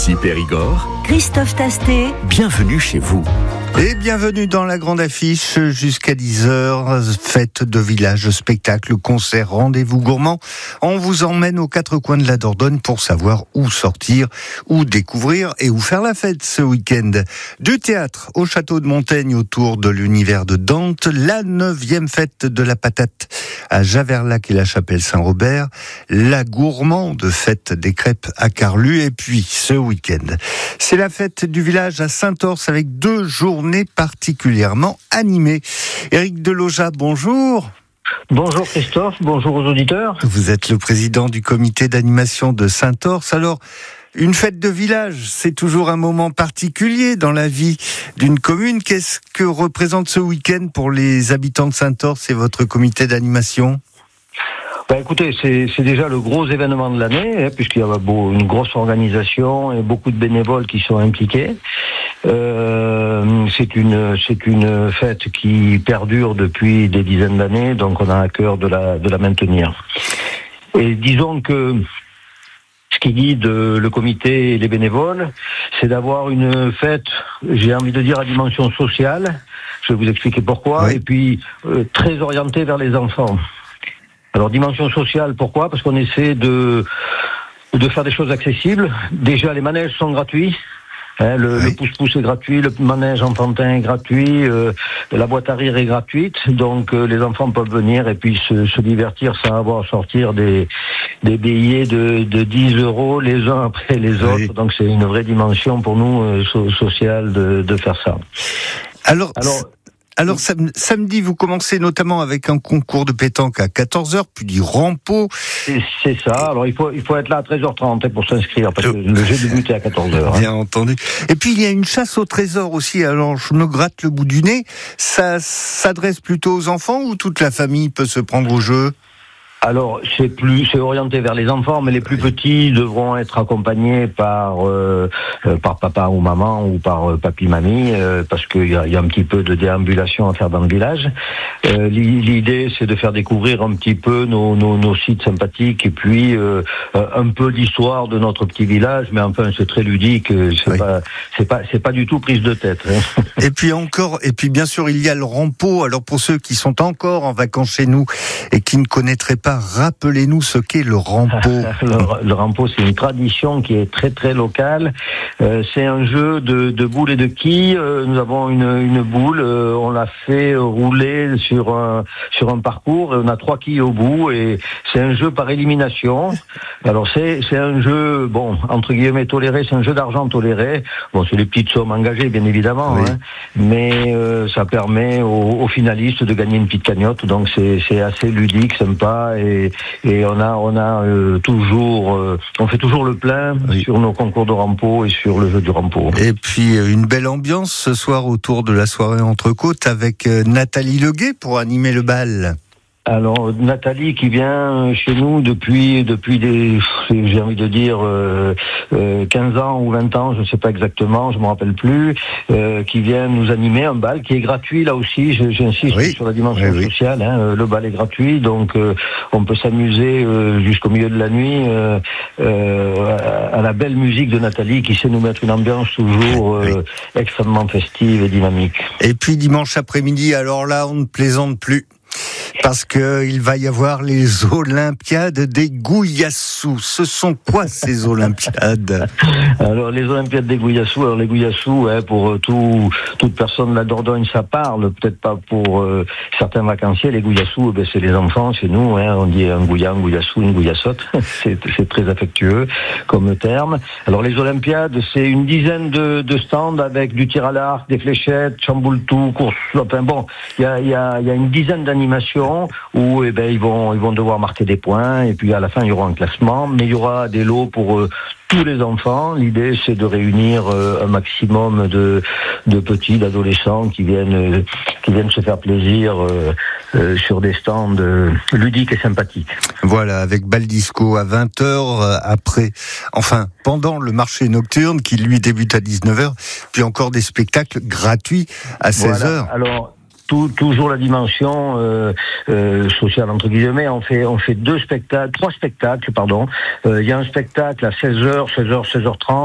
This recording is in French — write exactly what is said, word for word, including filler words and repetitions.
Ici Périgord, Christophe Tastet, bienvenue chez vous. Et bienvenue dans la grande affiche jusqu'à dix heures, fête de village, spectacle, concert, rendez-vous gourmand. On vous emmène aux quatre coins de la Dordogne pour savoir où sortir, où découvrir et où faire la fête ce week-end. Du théâtre au château de Montaigne autour de l'univers de Dante, la neuvième fête de la patate à Javerlac et la chapelle Saint-Robert, la gourmande fête des crêpes à Carlu et puis ce week-end, c'est la fête du village à Saint-Orse avec deux journées particulièrement animé. Éric Deloja, bonjour. Bonjour Christophe, bonjour aux auditeurs. Vous êtes le président du comité d'animation de Saint-Orse. Alors, une fête de village, c'est toujours un moment particulier dans la vie d'une commune. Qu'est-ce que représente ce week-end pour les habitants de Saint-Orse et votre comité d'animation ? Ben écoutez, c'est, c'est déjà le gros événement de l'année, hein, puisqu'il y a beau, une grosse organisation et beaucoup de bénévoles qui sont impliqués. Euh, c'est une c'est une fête qui perdure depuis des dizaines d'années, donc on a à cœur de la de la maintenir. Et disons que ce qui guide le comité et les bénévoles, c'est d'avoir une fête, j'ai envie de dire, à dimension sociale. Je vais vous expliquer pourquoi. Oui. Et puis euh, très orientée vers les enfants. Alors, dimension sociale, pourquoi ? Parce qu'on essaie de, de faire des choses accessibles. Déjà, les manèges sont gratuits. Hein, le, oui. le pouce-pouce est gratuit, le manège enfantin est gratuit, euh, la boîte à rire est gratuite. Donc, euh, les enfants peuvent venir et puis se, se divertir sans avoir à sortir des, des billets de, de dix euros les uns après les autres. Oui. Donc, c'est une vraie dimension pour nous euh, so, sociale de, de faire ça. Alors... Alors Alors samedi, vous commencez notamment avec un concours de pétanque à quatorze heures, puis du rampeau. C'est, c'est ça. Alors il faut il faut être là à treize heures trente pour s'inscrire parce que le jeu débutait à quatorze heures. Bien hein. entendu. Et puis il y a une chasse au trésor aussi. Alors je me gratte le bout du nez. Ça s'adresse plutôt aux enfants ou toute la famille peut se prendre au jeu ? Alors c'est plus c'est orienté vers les enfants, mais les plus petits devront être accompagnés par euh, euh, par papa ou maman ou par euh, papy mamie euh, parce qu'il y a, y a un petit peu de déambulation à faire dans le village. Euh, l'idée c'est de faire découvrir un petit peu nos nos, nos sites sympathiques et puis euh, un peu l'histoire de notre petit village, mais enfin c'est très ludique, c'est oui. pas c'est pas c'est pas du tout prise de tête. Hein. Et puis encore et puis bien sûr il y a le rampeau. Alors pour ceux qui sont encore en vacances chez nous et qui ne connaîtraient pas, rappelez-nous ce qu'est le rampeau. le, le rampeau, c'est une tradition qui est très très locale. Euh, c'est un jeu de, de boules et de quilles. Euh, nous avons une, une boule, euh, on l'a fait rouler sur un sur un parcours. Et on a trois quilles au bout et c'est un jeu par élimination. Alors c'est c'est un jeu bon entre guillemets toléré, c'est un jeu d'argent toléré. Bon, c'est des petites sommes engagées bien évidemment, oui. hein, mais euh, ça permet aux, aux finalistes de gagner une petite cagnotte. Donc c'est c'est assez ludique, sympa. Et, et on a, on a euh, toujours, euh, on fait toujours le plein oui. sur nos concours de rampeau et sur le jeu du rampeau. Et puis une belle ambiance ce soir autour de la soirée Entrecôte avec Nathalie Leguet pour animer le bal. Alors Nathalie qui vient chez nous depuis depuis des j'ai envie de dire euh, euh, quinze ans ou vingt ans, je ne sais pas exactement, je me rappelle plus, euh, qui vient nous animer un bal qui est gratuit là aussi. J'insiste oui. sur la dimension oui, sociale. Hein, le bal est gratuit, donc euh, on peut s'amuser euh, jusqu'au milieu de la nuit euh, euh, à la belle musique de Nathalie qui sait nous mettre une ambiance toujours euh, oui. extrêmement festive et dynamique. Et puis dimanche après-midi, alors là on ne plaisante plus. Parce qu'il va y avoir les Olympiades des Gouyassous. Ce sont quoi ces Olympiades ? Alors les Olympiades des Gouyassous, alors les Gouyassous, hein, pour tout, toute personne de la Dordogne, ça parle, peut-être pas pour euh, certains vacanciers. Les Gouyassous, ben, c'est les enfants, c'est nous, hein, on dit un Gouya, un Gouyassou, une Gouyassotte, c'est, c'est très affectueux comme terme. Alors les Olympiades, c'est une dizaine de, de stands avec du tir à l'arc, des fléchettes, chamboule-tout, course, enfin bon, il y a, y, a, y a une dizaine d'animations où eh ben, ils vont ils vont devoir marquer des points et puis à la fin il y aura un classement, mais il y aura des lots pour euh, tous les enfants. L'idée c'est de réunir euh, un maximum de de petits, d'adolescents qui viennent euh, qui viennent se faire plaisir euh, euh, sur des stands euh, ludiques et sympathiques. Voilà, avec bal disco à vingt heures euh, après, enfin pendant le marché nocturne qui lui débute à dix-neuf heures, puis encore des spectacles gratuits à seize heures. Voilà. Alors Tout, toujours la dimension euh, euh, sociale entre guillemets. On fait on fait deux spectacles, trois spectacles, pardon. Il euh, y a un spectacle à seize heures, seize heures, seize heures trente.